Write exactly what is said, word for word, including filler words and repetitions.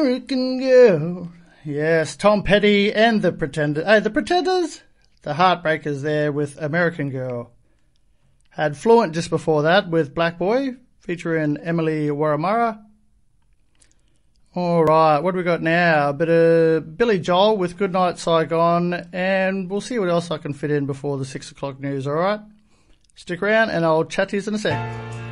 American Girl. Yes, Tom Petty and the Pretenders. Hey, the Pretenders? The Heartbreakers there with American Girl. Had Fluent just before that with Black Boy, featuring Emily Waramara. Alright, what do we got now? A bit of Billy Joel with Goodnight Saigon, and we'll see what else I can fit in before the six o'clock news, alright? Stick around and I'll chat to you in a sec.